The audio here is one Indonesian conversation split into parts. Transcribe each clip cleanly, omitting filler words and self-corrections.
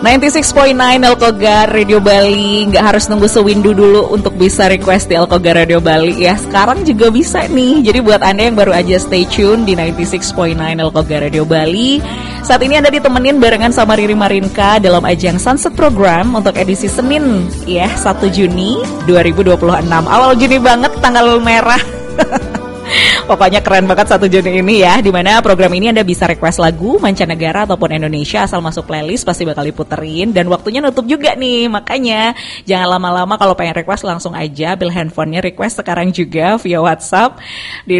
96.9 Elkogar Radio Bali. Nggak harus nunggu sewindu dulu untuk bisa request di Elkogar Radio Bali ya. Sekarang juga bisa nih. Jadi buat Anda yang baru aja stay tune di 96.9 Elkogar Radio Bali, saat ini Anda ditemenin barengan sama Riri Marinka dalam ajang Sunset Program untuk edisi Senin ya, 1 Juni 2026. Awal Juni banget, tanggal merah. Pokoknya keren banget 1 Juni ini ya, dimana program ini Anda bisa request lagu mancanegara ataupun Indonesia asal masuk playlist, pasti bakal diputerin. Dan waktunya nutup juga nih, makanya jangan lama-lama. Kalau pengen request langsung aja ambil handphonenya, request sekarang juga via WhatsApp di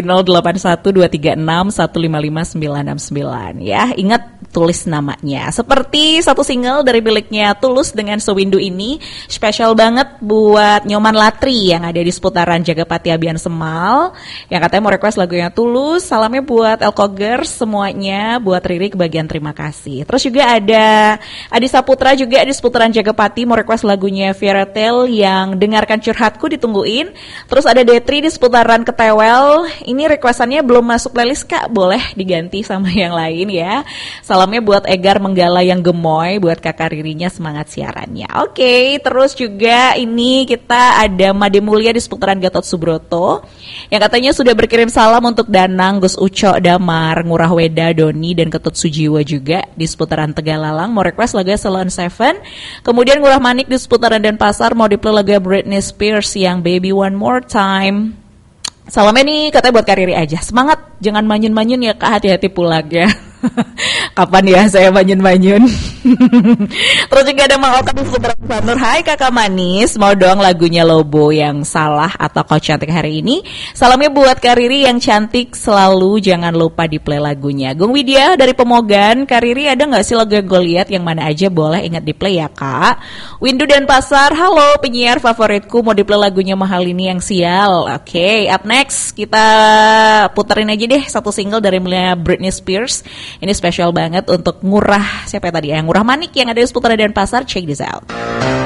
081236155969 ya. Ingat tulis namanya. Seperti satu single dari miliknya Tulus dengan Sewindu ini, spesial banget buat Nyoman Latri yang ada di seputaran Jagapati Abian Semal, yang katanya mau request lagunya Tulus. Salamnya buat Elkogers semuanya, buat Riri kebagian terima kasih. Terus juga ada Adi Saputra juga di seputaran Jagapati mau request lagunya Fairytale yang Dengarkan Curhatku ditungguin. Terus ada Detri di seputaran Ketewel, ini requestannya belum masuk playlist Kak, boleh diganti sama yang lain ya. Salamnya buat Egar Menggala yang gemoy, buat kakak Ririnya semangat siarannya. Oke, terus juga ini kita ada Made Mulia di seputaran Gatot Subroto yang katanya sudah berkirim salam untuk Danang, Gus Uco, Damar, Ngurah Weda, Doni, dan Ketut Sujiwo juga di seputaran Tegalalang mau request lagu Salon Seven. Kemudian Ngurah Manik di seputaran Denpasar mau diplay lagu Britney Spears yang Baby One More Time. Salamnya nih katanya buat Kak Riri aja. Semangat, jangan manyun-manyun ya Kak, hati-hati pulang ya. Kapan ya saya manyun-manyun. Terus juga ada Mang Oka di seputaran Sanur. Hai kakak manis, mau dong lagunya Lobo yang Salah atau Kau Cantik hari ini. Salamnya buat Kak Riri yang cantik selalu, jangan lupa di play lagunya. Gung Widya dari Pemogan, Kak Riri ada gak sih lagu yang gue lihat yang mana aja boleh ingat di play ya Kak. Windu dan Pasar, halo penyiar favoritku, mau di play lagunya Mahal Ini Yang Sial. Oke, up next kita puterin aja deh satu single dari Britney Spears. Ini spesial banget untuk Ngurah, siapa tadi ya? Ngurah Manik yang ada di seputaran Denpasar. Check this out.